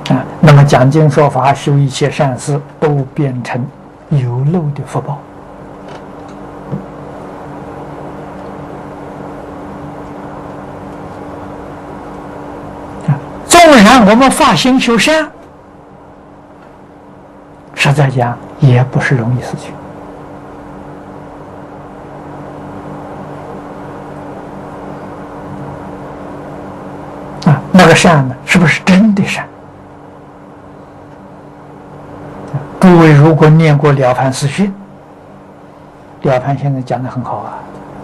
那么讲经说法、修一切善事，都变成有漏的福报。纵然我们发心修善，实在讲也不是容易事情。那个善呢，是不是真的善？诸位如果念过《了凡四训》，了凡现在讲得很好啊。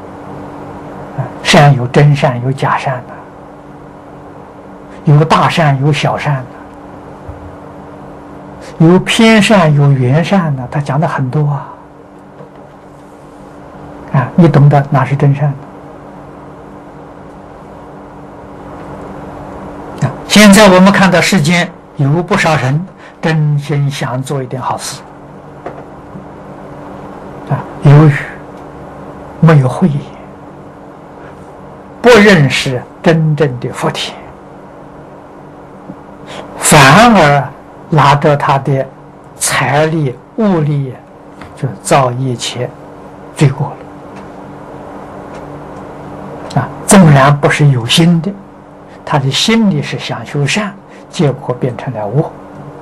善有真善，有假善的，有大善，有小善的，有偏善，有圆善的，他讲的很多啊。你懂得哪是真善的？现在我们看到世间有不少人真心想做一点好事，由于没有慧眼，不认识真正的福田，反而拿着他的财力物力就造一切罪过了。纵然不是有心的，他的心里是想修善，结果变成了恶。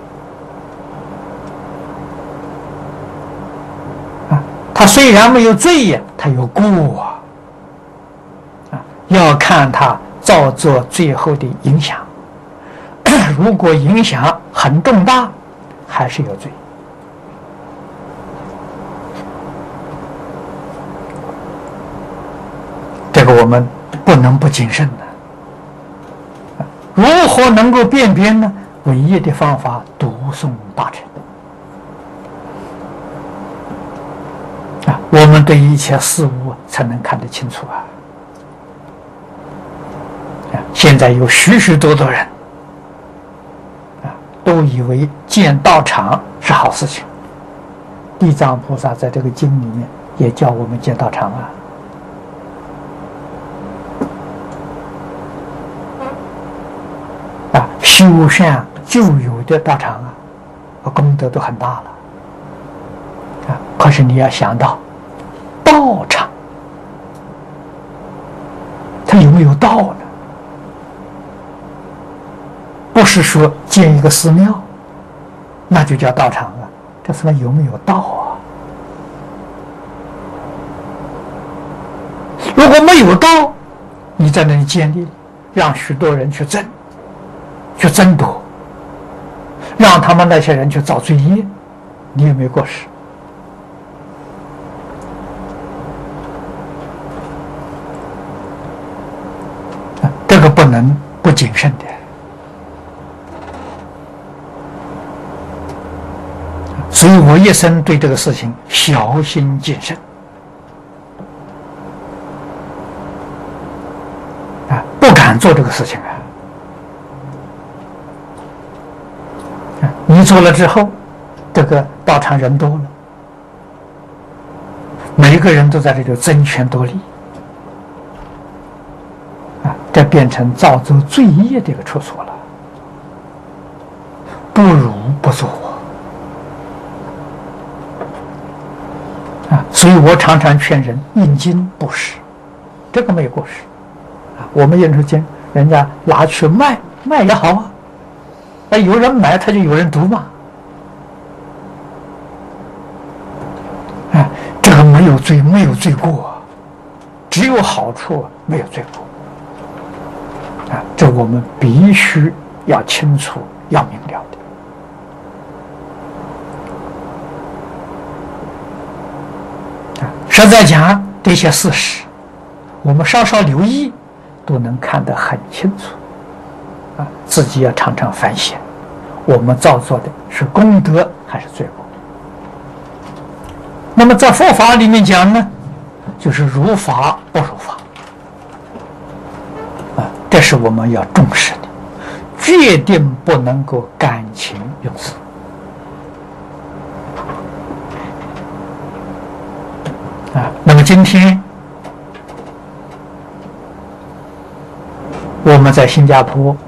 他虽然没有罪业，他有过要看他造作最后的影响。如果影响很重大，还是有罪。这个我们不能不谨慎的。如何能够辨别呢？唯一的方法，读诵大乘。我们对一切事物才能看得清楚啊。现在有许许多多人都以为建道场是好事情。地藏菩萨在这个经里面也叫我们建道场修善旧有的道场功德都很大了可是你要想到道场，它有没有道呢？不是说建一个寺庙，那就叫道场这寺庙有没有道如果没有道，你在那里建立，让许多人去争夺，让他们那些人去造罪业，你有没有过失？这个不能不谨慎的。所以我一生对这个事情小心谨慎不敢做这个事情你做了之后，这个道场人多了，每一个人都在这里争权夺利这变成造作罪业的一个处所了，不如不做所以我常常劝人印经布施，这个没有过失我们印出经，人家拿去卖也好有人买他就有人读嘛这个没有罪过只有好处没有罪过这我们必须要清楚要明了的实在讲这些事实我们稍稍留意都能看得很清楚自己要常常反省，我们造作的是功德还是罪过。那么在佛法里面讲呢，就是如法不如法这是我们要重视的，决定不能够感情用事那么今天我们在新加坡